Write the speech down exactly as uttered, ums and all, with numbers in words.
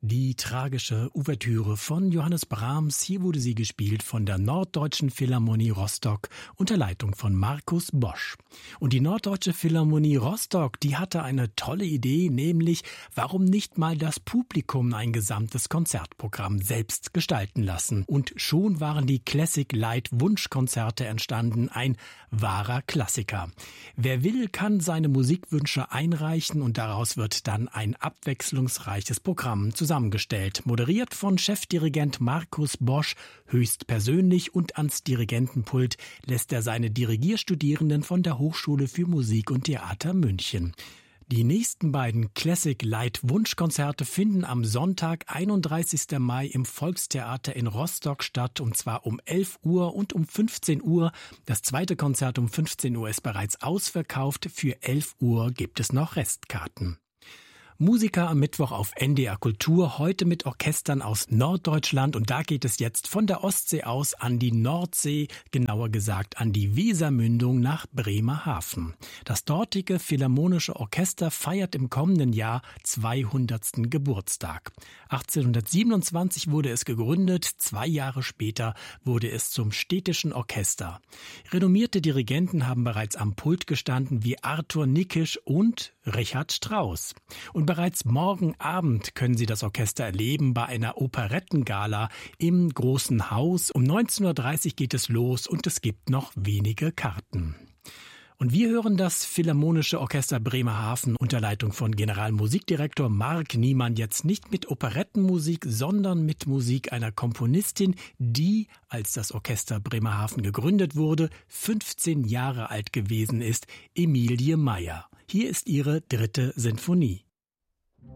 Die tragische Ouvertüre von Johannes Brahms, hier wurde sie gespielt von der Norddeutschen Philharmonie Rostock unter Leitung von Markus Bosch. Und die Norddeutsche Philharmonie Rostock, die hatte eine tolle Idee, nämlich warum nicht mal das Publikum ein gesamtes Konzertprogramm selbst gestalten lassen. Und schon waren die Classic Light Wunschkonzerte entstanden, ein wahrer Klassiker. Wer will, kann seine Musikwünsche einreichen und daraus wird dann ein abwechslungsreiches Programm zusammengestellt, moderiert von Chefdirigent Markus Bosch. Höchstpersönlich und ans Dirigentenpult lässt er seine Dirigierstudierenden von der Hochschule für Musik und Theater München. Die nächsten beiden Classic Light Wunschkonzerte finden am Sonntag, einunddreißigsten Mai im Volkstheater in Rostock statt, und zwar um elf Uhr und um fünfzehn Uhr. Das zweite Konzert um fünfzehn Uhr ist bereits ausverkauft, für elf Uhr gibt es noch Restkarten. Musiker am Mittwoch auf N D R Kultur, heute mit Orchestern aus Norddeutschland, und da geht es jetzt von der Ostsee aus an die Nordsee, genauer gesagt an die Wesermündung nach Bremerhaven. Das dortige Philharmonische Orchester feiert im kommenden Jahr zweihundertsten Geburtstag. achtzehnhundertsiebenundzwanzig wurde es gegründet, zwei Jahre später wurde es zum städtischen Orchester. Renommierte Dirigenten haben bereits am Pult gestanden wie Arthur Nikisch und Richard Strauss. Und bereits morgen Abend können Sie das Orchester erleben bei einer Operettengala im Großen Haus. Um neunzehn Uhr dreißig geht es los und es gibt noch wenige Karten. Und wir hören das Philharmonische Orchester Bremerhaven unter Leitung von Generalmusikdirektor Marc Niemann jetzt nicht mit Operettenmusik, sondern mit Musik einer Komponistin, die, als das Orchester Bremerhaven gegründet wurde, fünfzehn Jahre alt gewesen ist, Emilie Meyer. Hier ist ihre dritte Sinfonie.